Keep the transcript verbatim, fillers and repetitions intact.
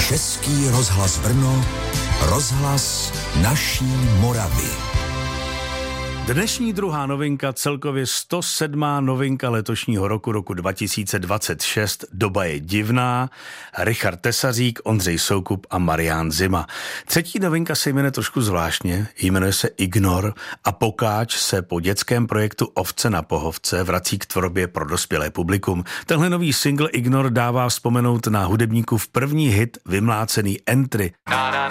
Český rozhlas Brno, rozhlas naší Moravy. Dnešní druhá novinka, celkově sto sedmá novinka letošního roku, roku dva tisíce dvacet šest. Doba je divná. Richard Tesařík, Ondřej Soukup a Marián Zima. Třetí novinka se jmenuje trošku zvláštně, jmenuje se Ignor a Pokáč se po dětském projektu Ovce na pohovce vrací k tvorbě pro dospělé publikum. Tenhle nový single Ignor dává vzpomenout na hudebníkův první hit vymlácený Entry. Na, na,